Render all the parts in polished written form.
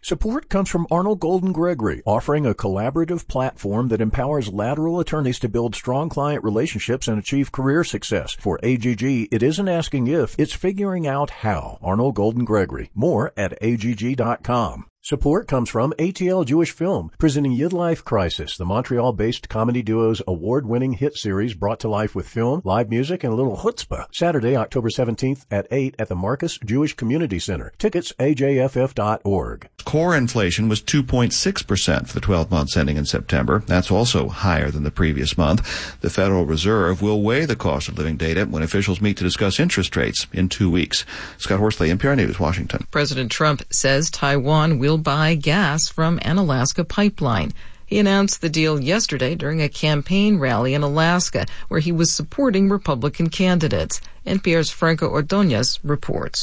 Support comes from Arnold Golden Gregory, offering a collaborative platform that empowers lateral attorneys to build strong client relationships and achieve career success. For AGG, it isn't asking if, it's figuring out how. Arnold Golden Gregory. More at AGG.com. Support comes from ATL Jewish Film, presenting Yid Life Crisis, the Montreal-based comedy duo's award-winning hit series brought to life with film, live music, and a little chutzpah. Saturday, October 17th at 8 at the Marcus Jewish Community Center. Tickets, ajff.org. Core inflation was 2.6% for the 12 months ending in September. That's also higher than the previous month. The Federal Reserve will weigh the cost of living data when officials meet to discuss interest rates in 2 weeks. Scott Horsley, NPR News, Washington. President Trump says Taiwan will buy gas from an Alaska pipeline. He announced the deal yesterday during a campaign rally in Alaska where he was supporting Republican candidates. NPR's Franco Ordonez reports.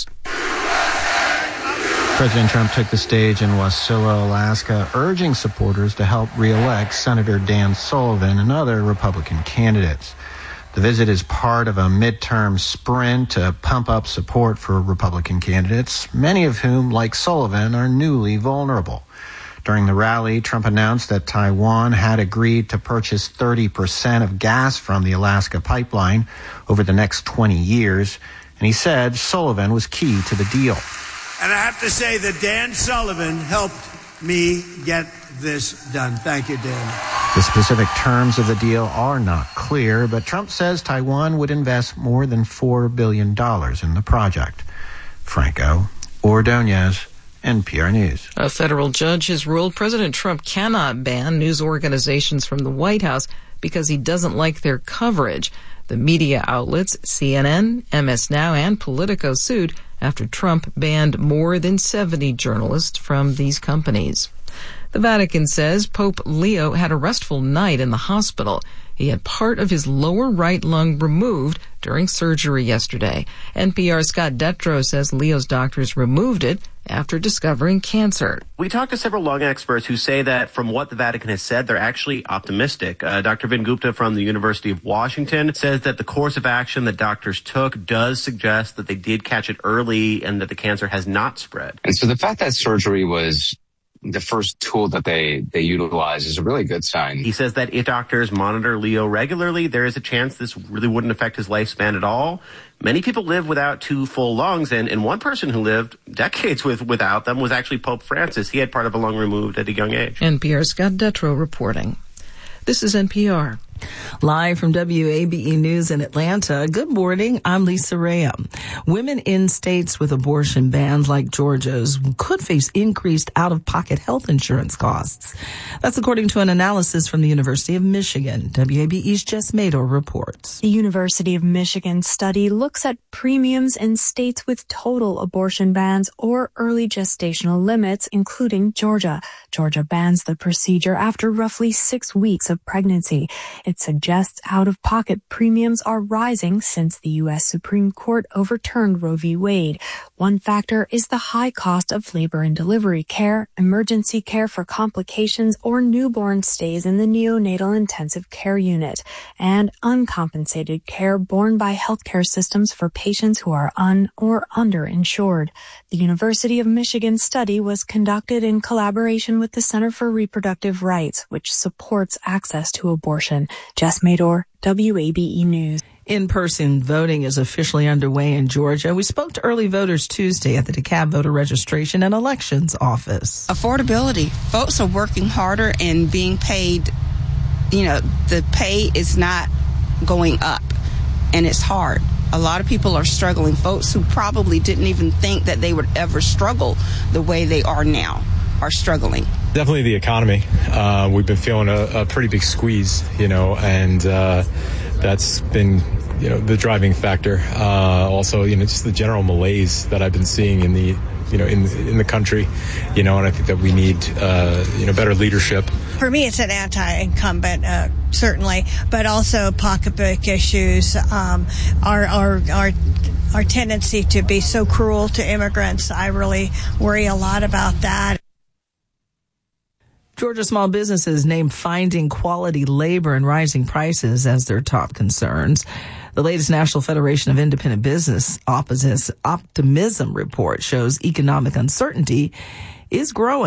President Trump took the stage in Wasilla, Alaska, urging supporters to help re-elect Senator Dan Sullivan and other Republican candidates. The visit is part of a midterm sprint to pump up support for Republican candidates, many of whom, like Sullivan, are newly vulnerable. During the rally, Trump announced that Taiwan had agreed to purchase 30% of gas from the Alaska pipeline over the next 20 years, and he said Sullivan was key to the deal. And I have to say that Dan Sullivan helped me get this done. Thank you, Dan. The specific terms of the deal are not clear, but Trump says Taiwan would invest more than $4 billion in the project. Franco Ordonez, NPR News. A federal judge has ruled President Trump cannot ban news organizations from the White House because he doesn't like their coverage. The media outlets CNN, MS Now, and Politico sued after Trump banned more than 70 journalists from these companies. The Vatican says Pope Leo had a restful night in the hospital. He had part of his lower right lung removed during surgery yesterday. NPR's Scott Detrow says Leo's doctors removed it after discovering cancer. We talked to several lung experts who say that from what the Vatican has said, they're actually optimistic. Dr. Vin Gupta from the University of Washington says that the course of action that doctors took does suggest that they did catch it early and that the cancer has not spread. And so the fact that surgery was the first tool that they utilize is a really good sign. He says that if doctors monitor Leo regularly, there is a chance this really wouldn't affect his lifespan at all. Many people live without two full lungs, and one person who lived decades without them was actually Pope Francis. He had part of a lung removed at a young age. NPR's Scott Detrow reporting. This is NPR. Live from WABE News in Atlanta. Good morning. I'm Lisa Rea. Women in states with abortion bans like Georgia's could face increased out-of-pocket health insurance costs. That's according to an analysis from the University of Michigan. WABE's Jess Mador reports. The University of Michigan study looks at premiums in states with total abortion bans or early gestational limits, including Georgia. Georgia bans the procedure after roughly 6 weeks of pregnancy. It suggests out-of-pocket premiums are rising since the U.S. Supreme Court overturned Roe v. Wade. One factor is the high cost of labor and delivery care, emergency care for complications, or newborn stays in the neonatal intensive care unit, and uncompensated care borne by healthcare systems for patients who are un- or underinsured. The University of Michigan study was conducted in collaboration with the Center for Reproductive Rights, which supports access to abortion. Jess Mador, WABE News. In-person voting is officially underway in Georgia. We spoke to early voters Tuesday at the DeKalb Voter Registration and Elections Office. Affordability. Folks are working harder and being paid. The pay is not going up, and it's hard. A lot of people are struggling. Folks who probably didn't even think that they would ever struggle the way they are now are struggling. Definitely the economy. We've been feeling a pretty big squeeze, and that's been, the driving factor. Also, just the general malaise that I've been seeing in the, in the country, and I think that we need, better leadership. For me, it's an anti-incumbent, certainly, but also pocketbook issues, our tendency to be so cruel to immigrants. I really worry a lot about that. Georgia small businesses named finding quality labor and rising prices as their top concerns. The latest National Federation of Independent Business Optimism report shows economic uncertainty is growing.